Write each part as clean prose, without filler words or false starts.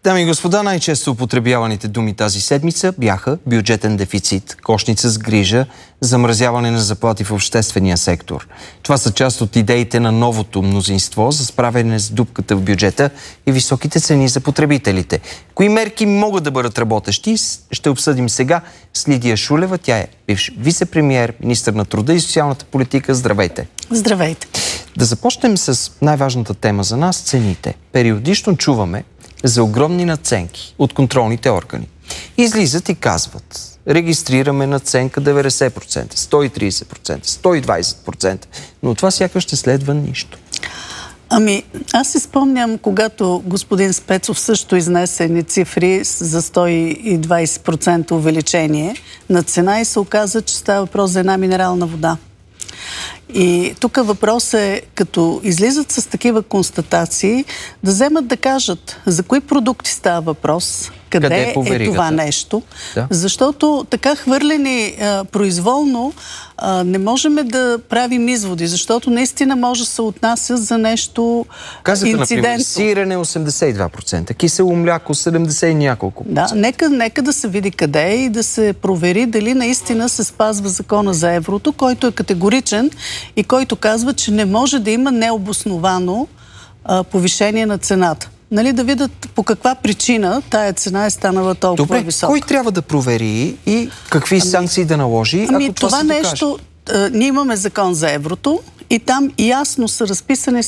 Дами и господа, най-често употребяваните думи тази седмица бяха бюджетен дефицит, кошница с грижа, замразяване на заплати в обществения сектор. Това са част от идеите на новото мнозинство за справяне с дупката в бюджета и високите цени за потребителите. Кои мерки могат да бъдат работещи, ще обсъдим сега с Лидия Шулева. Тя е бивш вице-премиер, министър на труда и социалната политика. Здравейте! Здравейте! Да започнем с най-важната тема за нас – цените. Периодично чуваме за огромни надценки от контролните органи. Излизат и казват: регистрираме надценка 90%, 130%, 120%, но от това сякаш ще следва нищо. Ами, аз си спомням, когато господин Спецов също изнесе едни цифри за 120% увеличение на цена и се оказа, че става въпрос за една минерална вода. И тук въпрос е, като излизат с такива констатации, да вземат да кажат за кои продукти става въпрос, къде е това нещо. Да. Защото така хвърлени произволно не можем да правим изводи, защото наистина може да се отнася за нещо инцидентно. Например, сирене 82%, кисело мляко 70 и няколко процента. Да, нека да се види къде е и да се провери дали наистина се спазва закона за еврото, който е категоричен и който казва, че не може да има необосновано повишение на цената. Нали, да видят по каква причина тая цена е станала толкова висока. Кой трябва да провери и какви санкции да наложи, ако това нещо, ние имаме закон за еврото и там ясно са разписани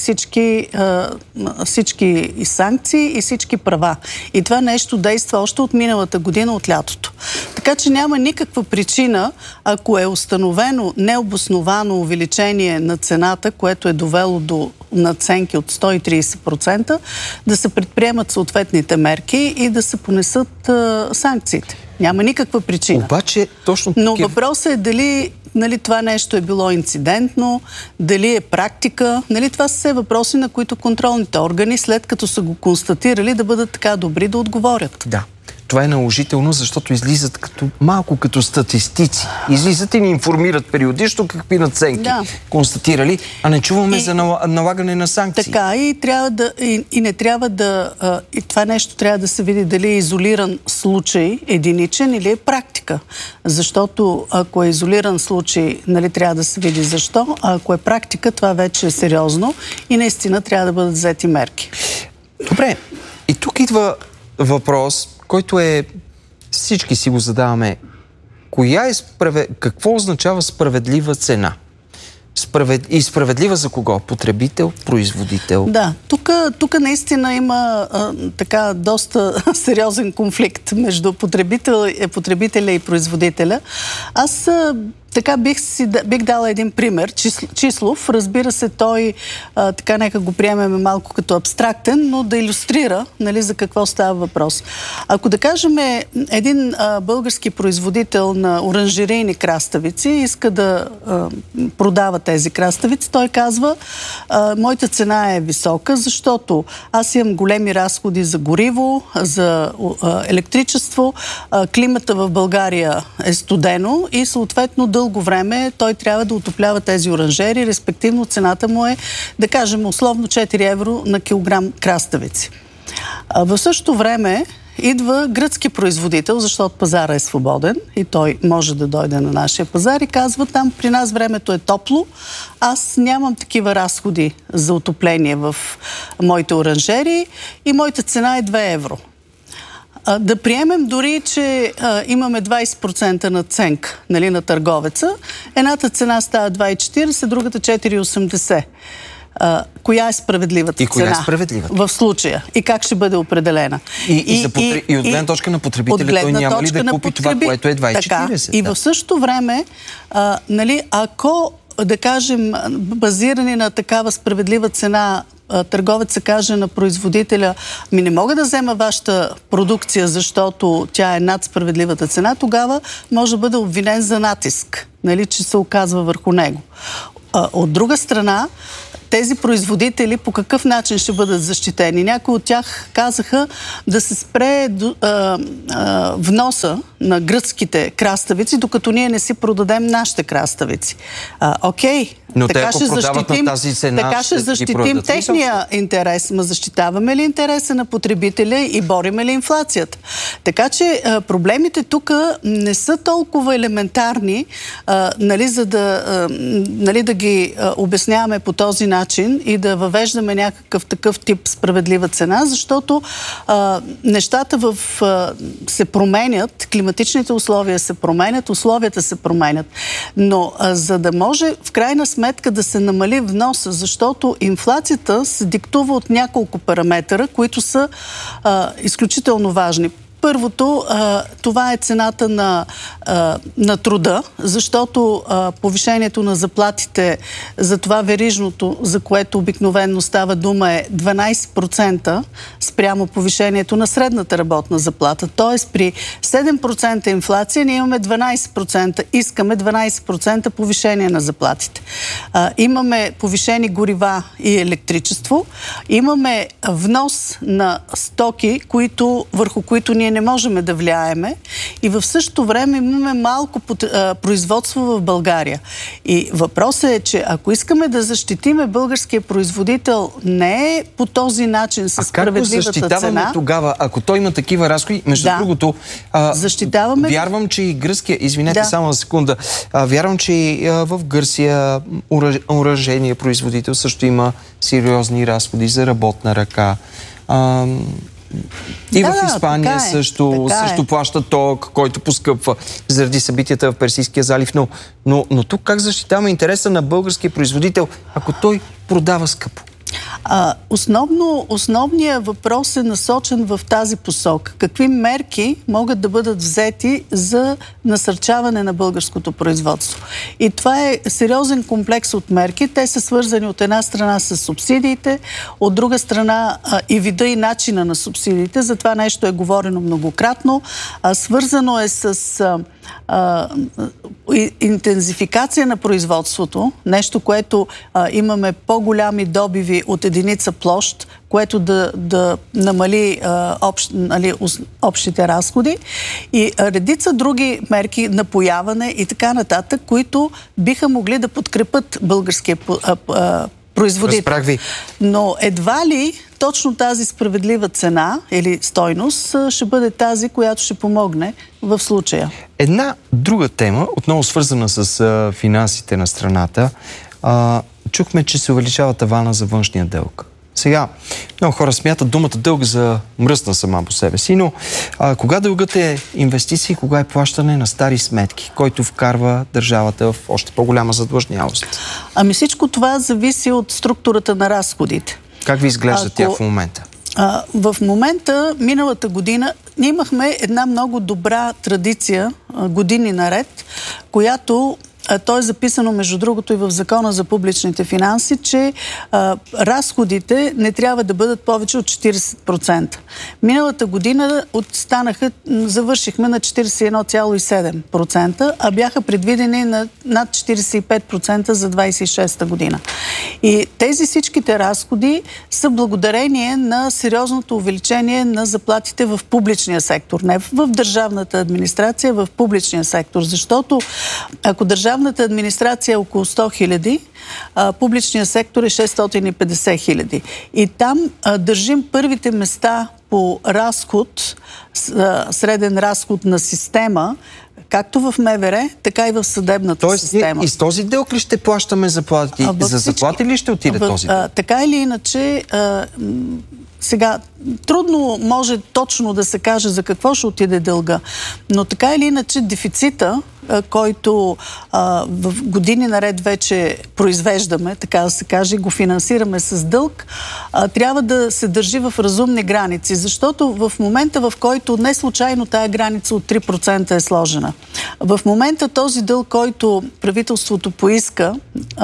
всички санкции и всички права. И това нещо действа още от миналата година, от лятото. Така че няма никаква причина, ако е установено необосновано увеличение на цената, което е довело до надценки от 130%, да се предприемат съответните мерки и да се понесат санкциите. Няма никаква причина. Обаче, точно Но въпросът е дали това нещо е било инцидентно, дали е практика. Това са все въпроси, на които контролните органи, след като са го констатирали, да бъдат така добри да отговорят. Да. Това е наложително, защото излизат малко като статистици. Излизат и ни информират периодично какви надценки констатирали, а не чуваме за налагане на санкции. Така, и не трябва да... И това нещо трябва да се види дали е изолиран случай, единичен, или е практика. Защото ако е изолиран случай, трябва да се види защо, а ако е практика, това вече е сериозно и наистина трябва да бъдат взети мерки. Добре. И тук идва въпрос, който всички си го задаваме. Какво означава справедлива цена? И справедлива за кого? Потребител, производител? Да, тук наистина има доста сериозен конфликт между потребителя и производителя. Аз бих дала един пример, числов. Разбира се, той нека го приемем малко като абстрактен, но да илюстрира за какво става въпрос. Ако да кажем един български производител на оранжерийни краставици иска да продава тези краставици, той казва: моята цена е висока, защото аз имам големи разходи за гориво, за електричество, климата в България е студено и съответно дълго време той трябва да отоплява тези оранжери, респективно цената му е, да кажем, условно 4 евро на килограм краставици. В същото време идва гръцки производител, защото пазара е свободен и той може да дойде на нашия пазар и казва: там при нас времето е топло, аз нямам такива разходи за отопление в моите оранжери и моята цена е 2 евро. Да приемем дори, че имаме 20% надценка на търговеца. Едната цена става 2,40, другата 4,80. Коя е справедливата цена? И коя е справедливата? В случая. И как ще бъде определена? И от гледна точка на потребителя, той няма ли да купи това, което е 2,40? И в същото време, ако, да кажем, базирани на такава справедлива цена, търговеца каже на производителя: не мога да взема вашата продукция, защото тя е над справедливата цена, тогава може да бъде обвинен за натиск, че се оказва върху него. От друга страна, тези производители по какъв начин ще бъдат защитени? Някои от тях казаха да се спре вноса на гръцките краставици, докато ние не си продадем нашите краставици. Окей. Но така те, ако продават на тази цена, така ще защитим техния интерес. Ма защитаваме ли интереса на потребителя и бориме ли инфлацията? Така че проблемите тук не са толкова елементарни, за да ги обясняваме по този начин и да въвеждаме някакъв такъв тип справедлива цена, защото нещата се променят, климатичните условия се променят, условията се променят. Но за да може в крайна сметка да се намали вноса, защото инфлацията се диктува от няколко параметъра, които са изключително важни. Първото, това е цената на труда, защото повишението на заплатите за това верижното, за което обикновено става дума, е 12% спрямо повишението на средната работна заплата. Тоест при 7% инфлация ние имаме 12%, искаме 12% повишение на заплатите. Имаме повишени горива и електричество, имаме внос на стоки, върху които ние не можем да влияеме, и в същото време имаме малко производство в България. И въпросът е, че ако искаме да защитиме българския производител, не е по този начин с справедливата цена. А как го защитаваме тогава, ако той има такива разходи? Между другото, вярвам, че и гръцкия, извинете само на секунда, вярвам, че и в Гърция оръжейния производител също има сериозни разходи за работна ръка. И в Испания също плаща ток, който поскъпва заради събитията в Персийския залив. Но тук как защитаваме интереса на българския производител, ако той продава скъпо? Основният въпрос е насочен в тази посока. Какви мерки могат да бъдат взети за насърчаване на българското производство? И това е сериозен комплекс от мерки. Те са свързани от една страна с субсидиите, от друга страна и вида и начина на субсидиите. За това нещо е говорено многократно. Свързано е с интензификация на производството, нещо, което имаме по-голями добиви от единица площ, което да намали общите разходи, и редица други мерки, напояване и така нататък, които биха могли да подкрепят българския производител. Разбрах ви. Но едва ли точно тази справедлива цена или стойност ще бъде тази, която ще помогне в случая. Една друга тема, отново свързана с финансите на страната. Чухме, че се увеличава тавана за външния дълг. Сега, много хора смятат думата дълг за мръсна сама по себе си, но кога дългът е инвестиции, кога е плащане на стари сметки, който вкарва държавата в още по-голяма задлъжнялост? Всичко това зависи от структурата на разходите. Как ви изглежда тя в момента? В момента, миналата година, ние имахме една много добра традиция, години наред, която то е записано, между другото, и в Закона за публичните финанси, че разходите не трябва да бъдат повече от 40%. Миналата година завършихме на 41,7%, а бяха предвидени на над 45% за 26-та година. И тези всичките разходи са благодарение на сериозното увеличение на заплатите в публичния сектор. Не в държавната администрация, в публичния сектор. Защото ако държавната администрация е около 100 хиляди, публичният сектор е 650 хиляди. И там държим първите места по разход, среден разход на система, както в МВР, така и в съдебната система. Тоест, и с този дълг ли ще плащаме заплати? За заплати ли ще отиде този дълг? Така или иначе, сега, трудно може точно да се каже за какво ще отиде дълга, но така или иначе дефицита, който в години наред вече произвеждаме, така да се каже, го финансираме с дълг, трябва да се държи в разумни граници, защото в момента, в който не случайно тая граница от 3% е сложена. В момента този дълг, който правителството поиска,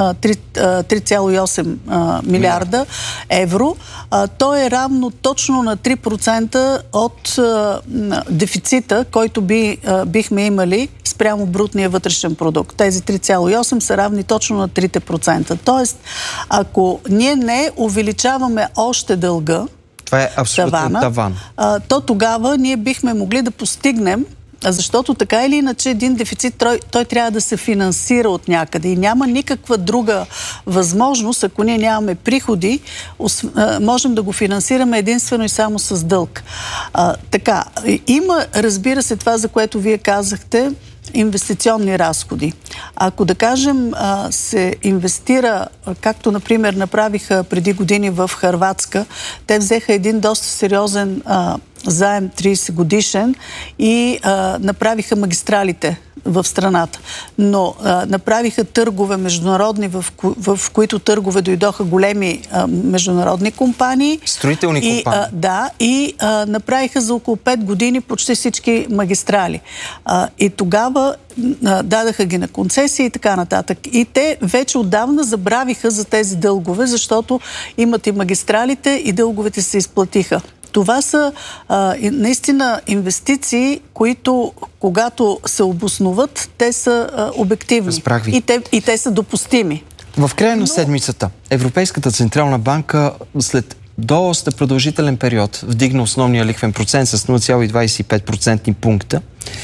3,8 милиарда евро, то е равно точно на 3% от дефицита, който бихме имали спрямо брутния вътрешен продукт. Тези 3,8 са равни точно на 3%. Тоест, ако ние не увеличаваме още дълга, това е абсолютно таван, то тогава ние бихме могли да постигнем Защото така или иначе един дефицит, той трябва да се финансира от някъде и няма никаква друга възможност, ако ние нямаме приходи, можем да го финансираме единствено и само с дълг. Така, има, разбира се, това, за което вие казахте, инвестиционни разходи. Ако, да кажем, се инвестира, както, например, направиха преди години в Хърватска, те взеха един доста сериозен заем 30 годишен и направиха магистралите в страната. Но направиха търгове международни, в които търгове дойдоха големи международни компании. Строителни компании. И направиха за около 5 години почти всички магистрали. И тогава дадаха ги на концесии и така нататък. И те вече отдавна забравиха за тези дългове, защото имат и магистралите и дълговете се изплатиха. Това са наистина инвестиции, които, когато се обосноват, те са обективни. И те са допустими. В края на седмицата Европейската централна банка след доста продължителен период вдигна основния лихвен процент с 0,25% пункта.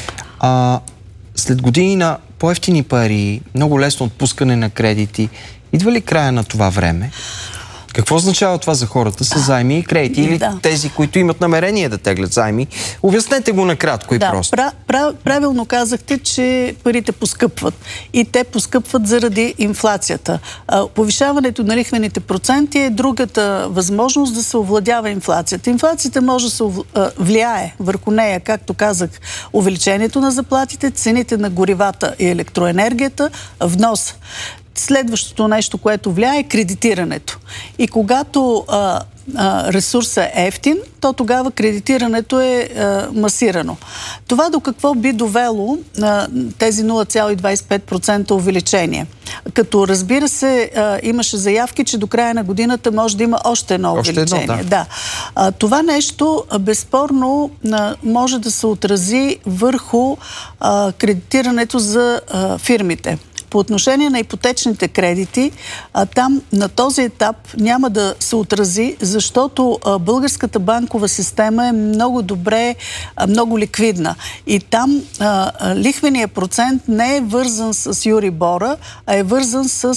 След години на по-евтини пари, много лесно отпускане на кредити, идва ли края на това време? Какво означава това за хората с заеми и кредити? Или тези, които имат намерение да теглят заеми? Обяснете го накратко и просто. Правилно казахте, че парите поскъпват. И те поскъпват заради инфлацията. Повишаването на лихвените проценти е другата възможност да се овладява инфлацията. Инфлацията може да се влияе върху нея, както казах, увеличението на заплатите, цените на горивата и електроенергията, вноса. Следващото нещо, което влияе, е кредитирането. И когато ресурсът е ефтин, то тогава кредитирането е масирано. Това до какво би довело тези 0,25% увеличение? Като, разбира се, имаше заявки, че до края на годината може да има още едно увеличение. Това нещо безспорно може да се отрази върху кредитирането за фирмите. По отношение на ипотечните кредити, там на този етап няма да се отрази, защото българската банкова система е много добре, много ликвидна. И там лихвеният процент не е вързан с Юрибора, а е вързан с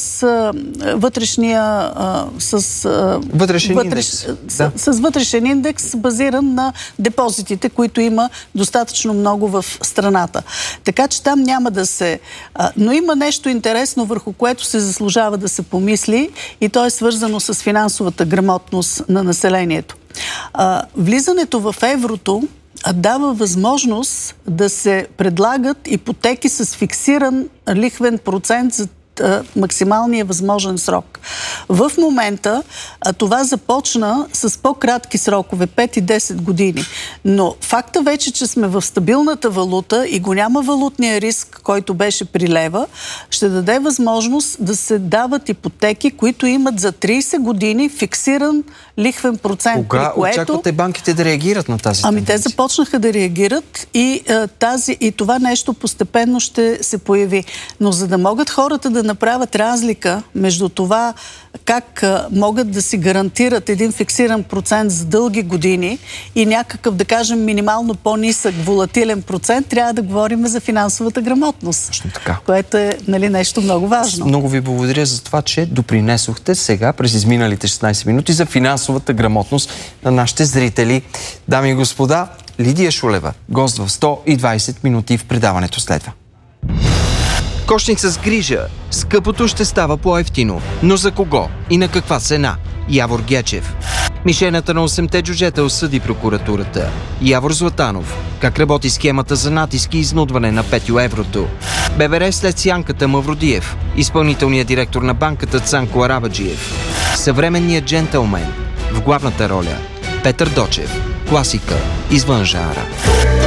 вътрешен индекс, базиран на депозитите, които има достатъчно много в страната. Така че там няма да се... Но има нещо интересно, върху което се заслужава да се помисли, и то е свързано с финансовата грамотност на населението. Влизането в еврото дава възможност да се предлагат ипотеки с фиксиран лихвен процент за максималния възможен срок. В момента това започна с по-кратки срокове, 5 и 10 години. Но факта вече, че сме в стабилната валута и го няма валутния риск, който беше при лева, ще даде възможност да се дават ипотеки, които имат за 30 години фиксиран лихвен процент. Кога очаквате банките да реагират на тази тенденция? Те започнаха да реагират и това нещо постепенно ще се появи. Но за да могат хората да направят разлика между това как могат да си гарантират един фиксиран процент за дълги години и някакъв, да кажем, минимално по-нисък волатилен процент, трябва да говорим за финансовата грамотност. Точно така. Което е нещо много важно. Много ви благодаря за това, че допринесохте сега, през изминалите 16 минути, за финансовата грамотност на нашите зрители. Дами и господа, Лидия Шулева, гост в 120 минути, в предаването следва. Кошница с грижа. Скъпото ще става по-евтино. Но за кого и на каква цена? Явор Гечев. Мишената на 8-те джуджета осъди прокуратурата. Явор Златанов. Как работи схемата за натиск и изнудване на 5 еврото? ББР след сянката Мавродиев. Изпълнителният директор на банката Цанко Арабаджиев. Съвременният джентълмен. В главната роля Петър Дочев. Класика извън жанра.